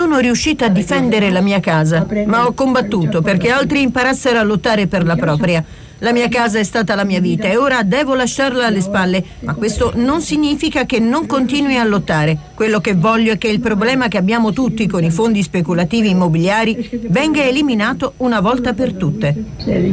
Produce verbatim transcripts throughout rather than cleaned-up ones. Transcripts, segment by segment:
sono riuscita a difendere la mia casa, ma ho combattuto perché altri imparassero a lottare per la propria. La mia casa è stata la mia vita e ora devo lasciarla alle spalle, ma questo non significa che non continui a lottare. Quello che voglio è che il problema che abbiamo tutti con i fondi speculativi immobiliari venga eliminato una volta per tutte.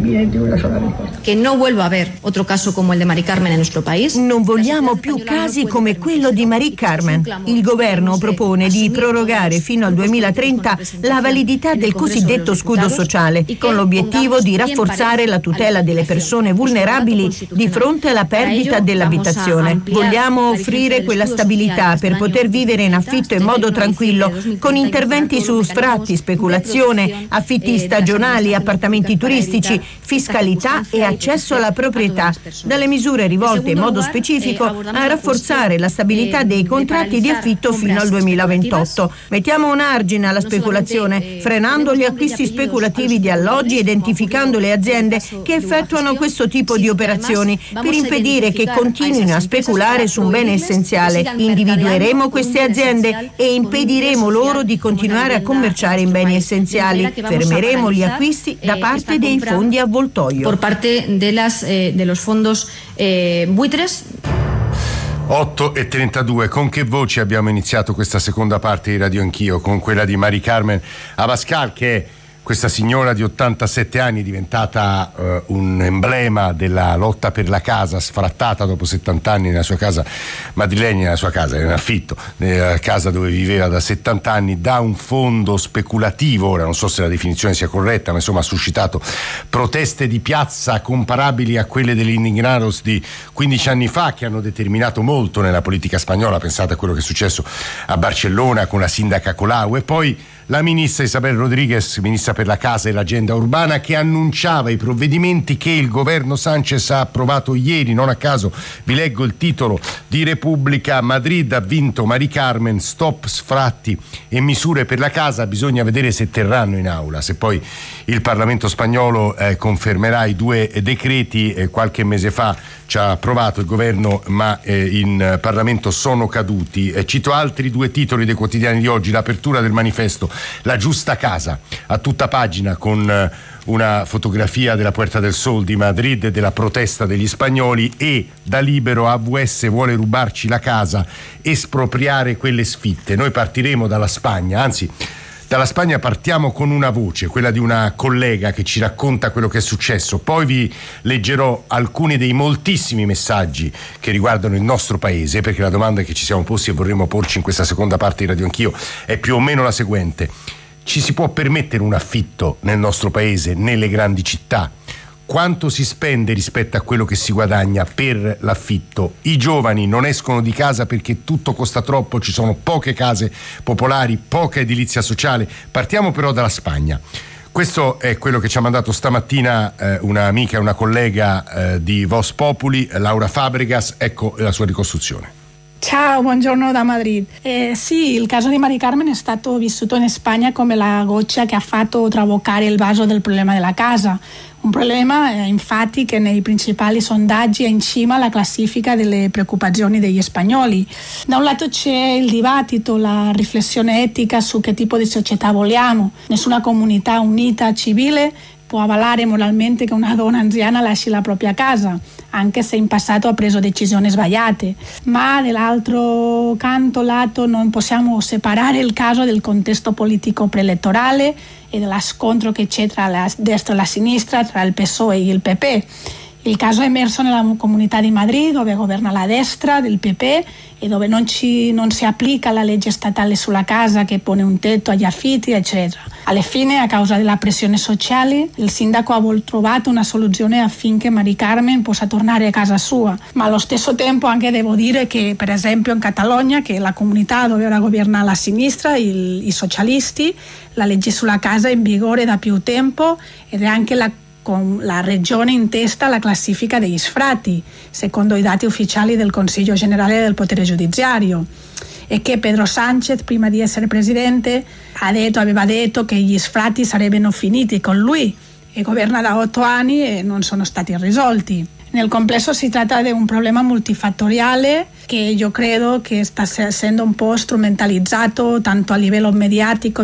Che non vuelva a haber otro caso como el de Mari Carmen en nuestro país. Non vogliamo più casi come quello di Mari Carmen. Il governo propone di prorogare fino al duemilatrenta la validità del cosiddetto scudo sociale, con l'obiettivo di rafforzare la tutela delle persone vulnerabili di fronte alla perdita dell'abitazione. Vogliamo offrire quella stabilità per poter vivere in affitto in modo tranquillo, con interventi su sfratti, speculazione, affitti stagionali, appartamenti turistici, fiscalità e accesso alla proprietà, dalle misure rivolte in modo specifico a rafforzare la stabilità dei contratti di affitto fino al duemilaventotto. Mettiamo un argine alla speculazione, frenando gli acquisti speculativi di alloggi, identificando le aziende che effettuano questo tipo di operazioni per impedire che continuino a speculare su un bene essenziale. Individueremo queste aziende e impediremo loro di continuare a commerciare in beni essenziali. Fermeremo gli acquisti da parte dei fondi avvoltoio. Por parte de las eh, de los fondos eh, buitres. otto e trentadue, con che voce abbiamo iniziato questa seconda parte di Radio Anch'io? Con quella di Mari Carmen Abascal, che è questa signora di ottantasette anni, diventata uh, un emblema della lotta per la casa, sfrattata dopo settanta anni nella sua casa madrilegna, nella sua casa in affitto, nella casa dove viveva da settanta anni, da un fondo speculativo. Ora non so se la definizione sia corretta, ma insomma ha suscitato proteste di piazza comparabili a quelle degli indignados di quindici anni fa, che hanno determinato molto nella politica spagnola. Pensate a quello che è successo a Barcellona con la sindaca Colau, e poi la ministra Isabel Rodríguez, ministra per la casa e l'agenda urbana, che annunciava i provvedimenti che il governo Sánchez ha approvato ieri. Non a caso vi leggo il titolo di Repubblica: Madrid ha vinto Mari Carmen, stop sfratti e misure per la casa. Bisogna vedere se terranno in aula, se poi il Parlamento spagnolo eh, confermerà i due decreti. Eh, qualche mese fa ci ha approvato il governo, ma eh, in Parlamento sono caduti. Eh, cito altri due titoli dei quotidiani di oggi: l'apertura del manifesto La giusta casa, a tutta pagina, con eh, una fotografia della Puerta del Sol di Madrid e della protesta degli spagnoli, e da Libero: A V S vuole rubarci la casa, espropriare quelle sfitte. Noi partiremo dalla Spagna, anzi dalla Spagna partiamo con una voce, quella di una collega che ci racconta quello che è successo. Poi vi leggerò alcuni dei moltissimi messaggi che riguardano il nostro paese, perché la domanda che ci siamo posti e vorremmo porci in questa seconda parte di Radio Anch'io è più o meno la seguente: ci si può permettere un affitto nel nostro paese, nelle grandi città? Quanto si spende rispetto a quello che si guadagna per l'affitto? I giovani non escono di casa perché tutto costa troppo, ci sono poche case popolari, poca edilizia sociale. Partiamo però dalla Spagna. Questo è quello che ci ha mandato stamattina eh, un'amica, una collega eh, di Voz Populi, Laura Fabregas. Ecco la sua ricostruzione. Ciao, buongiorno da Madrid. Eh, sì, il caso di Mari Carmen è stato vissuto in Spagna come la goccia che ha fatto traboccare il vaso del problema della casa. Un problema, eh, infatti, che nei principali sondaggi è in cima alla classifica delle preoccupazioni degli spagnoli. Da un lato c'è il dibattito, la riflessione etica su che tipo di società vogliamo. Nessuna comunità unita, civile, può avvalare moralmente che una donna anziana lasci la propria casa, anche se in passato ha preso decisioni sbagliate. Ma dall'altro canto lato non possiamo separare il caso del contesto politico preelettorale e dello scontro che c'è tra la destra e la sinistra, tra il P S O E e il P P. Il caso è emerso nella comunità di Madrid, dove governa la destra del P P e dove non, ci, non si applica la legge statale sulla casa che pone un tetto agli affitti, eccetera. Alla fine, a causa della pressione sociale, il sindaco ha trovato una soluzione affinché Mari Carmen possa tornare a casa sua. Ma allo stesso tempo anche devo dire che, per esempio, in Catalogna, che è la comunità dove ora governa la sinistra, il, i socialisti, la legge sulla casa è in vigore da più tempo ed è anche la con la regione in testa alla classifica degli sfratti, secondo i dati ufficiali del Consiglio Generale del Potere Giudiziario, e che Pedro Sánchez, prima di essere presidente, ha detto, aveva detto che gli sfratti sarebbero finiti con lui, e governa da otto anni e non sono stati risolti. Nel complesso si tratta di un problema multifattoriale che io credo che sta essendo un po' strumentalizzato tanto a livello mediatico